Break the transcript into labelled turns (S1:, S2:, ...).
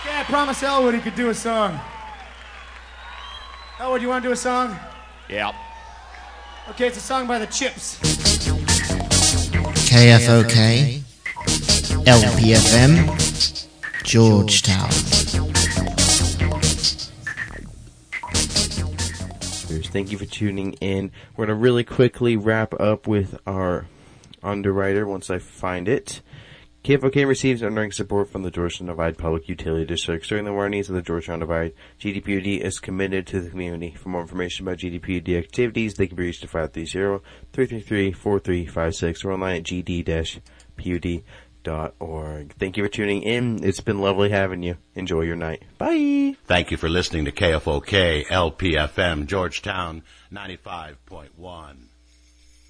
S1: I promised Elwood he could do a song. Elwood, you want to do a song?
S2: Yeah.
S1: Okay, it's a song by the Chips.
S3: KFOK, LPFM, Georgetown.
S2: Thank you for tuning in. We're going to really quickly wrap up with our underwriter once I find it. KFOK receives underwriting support from the Georgetown Divide Public Utility District. During the water needs of the Georgetown Divide, GDPUD is committed to the community. For more information about GDPUD activities, they can be reached at 530-333-4356 or online at gd-pud.org. Thank you for tuning in. It's been lovely having you. Enjoy your night. Bye.
S4: Thank you for listening to KFOK LPFM Georgetown 95.1.